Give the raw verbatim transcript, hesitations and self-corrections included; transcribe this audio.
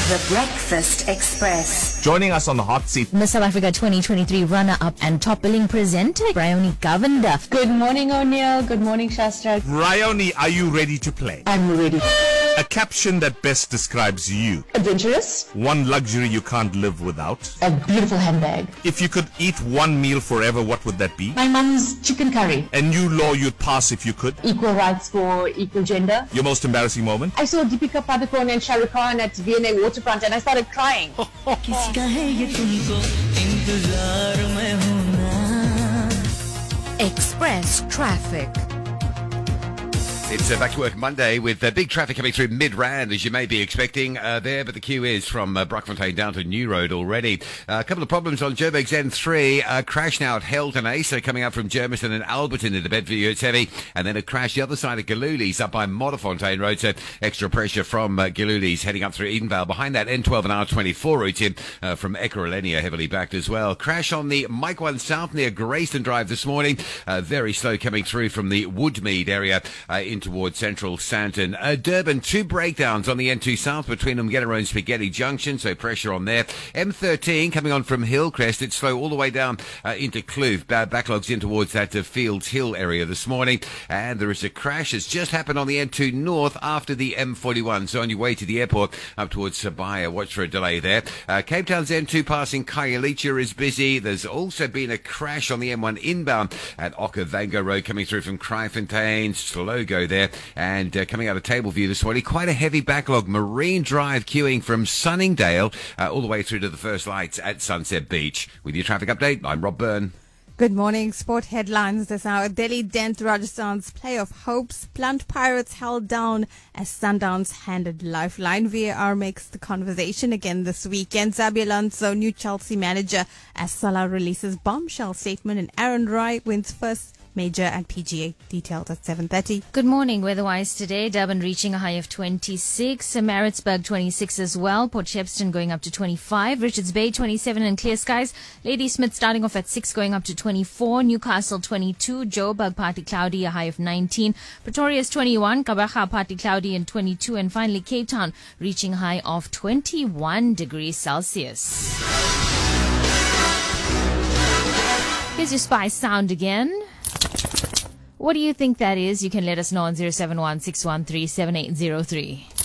The Breakfast Express. Joining us on the hot seat, Miss South Africa twenty twenty-three runner-up and top-billing presenter, Bryony Govender. Good morning, O'Neill. Good morning, Shastra. Bryony, are you ready to play? I'm ready. A caption that best describes you. Adventurous. One luxury you can't live without. A beautiful handbag. If you could eat one meal forever, what would that be? My mum's chicken curry. A new law you'd pass if you could. Equal rights for equal gender. Your most embarrassing moment? I saw Deepika Padukone and Shah Rukh Khan at V N A Waterfront and I started crying. Express traffic. It's uh, back to work Monday with uh, big traffic coming through Midrand, as you may be expecting uh, there, but the queue is from uh, Brockfontein down to New Road already. Uh, a couple of problems on Joburg's N three. Uh, crash now at Helton Ace, so coming up from Germiston and Alberton into Bedford, it's heavy. And then a crash the other side of Galulies up by Modderfontein Road, so extra pressure from uh, Galulies heading up through Edenvale. Behind that, N twelve and R twenty-four route in uh, from Ekurhuleni heavily backed as well. Crash on the Mike one South near Grayston Drive this morning. Uh, very slow coming through from the Woodmead area uh, in towards Central Santon. Uh, Durban, two breakdowns on the N two South between Umgedero and Spaghetti Junction, so pressure on there. M thirteen coming on from Hillcrest, it's slow all the way down uh, into Kloof. Bad backlogs in towards that uh, Fields Hill area this morning. And there is a crash that's just happened on the N two North after the M forty-one, so on your way to the airport up towards Sabaya. Watch for a delay there. Uh, Cape Town's N two passing Khayelitsha is busy. There's also been a crash on the M one inbound at Okavango Road coming through from Kraaifontein. Slow go there. And uh, coming out of Tableview this morning, quite a heavy backlog. Marine Drive queuing from Sunningdale uh, all the way through to the first lights at Sunset Beach. With your traffic update, I'm Rob Byrne. Good morning. Sport headlines this hour. Delhi dent Rajasthan's playoff hopes. Blunt Pirates held down as Sundowns handed lifeline. V A R makes the conversation again this weekend. Xabi Alonso, new Chelsea manager, as Salah releases bombshell statement, and Aaron Roy wins first major at P G A. Details at seven thirty. Good morning. Weather-wise today, Durban reaching a high of twenty-six, Maritzburg twenty-six as well, Port Shepstone going up to twenty-five, Richards Bay twenty-seven and clear skies, Ladysmith starting off at six going up to twenty-four, Newcastle twenty-two, Joburg partly cloudy, a high of nineteen, Pretoria's twenty-one, Kabaga partly cloudy and twenty-two, and finally Cape Town reaching a high of twenty-one degrees Celsius. Here's your Spice sound again. What do you think that is? You can let us know on zero seven one six one three seven eight zero three.